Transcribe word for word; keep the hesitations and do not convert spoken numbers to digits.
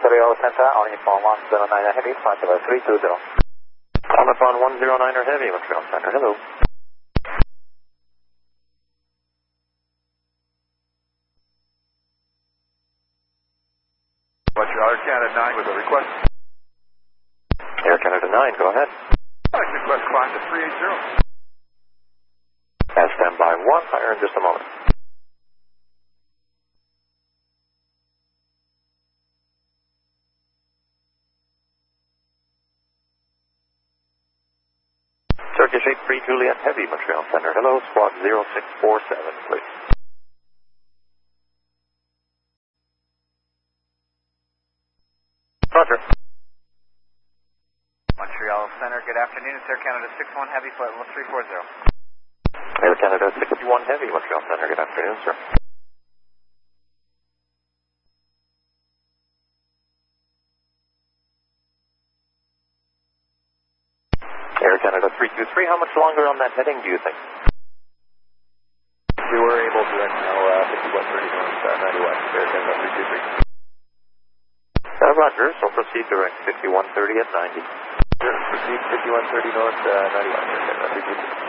Stereo Center, on uniform one zero nine er Heavy, flight level three two zero. Omicron one zero nine er Heavy, Montreal Center, hello. Montreal Air Canada nine with a request. Air Canada nine, go ahead. I'd like to request climb to three eighty. And stand by one, higher in just a moment. Turkish eight three Juliet Heavy, Montreal Center. Hello, squad zero six four seven, please. Roger. Montreal Center, good afternoon. It's Air Canada six one Heavy, flight level three four zero. Air Canada sixty-one Heavy, Montreal Center. Good afternoon, sir. Air Canada three two three, how much longer on that heading do you think? We were able to right now, uh, fifty-one thirty north, uh, ninety-one. Air Canada three two three. Uh, Roger, so proceed direct fifty-one thirty at ninety. Proceed fifty-one thirty north, uh, ninety-one. Air Canada three two three.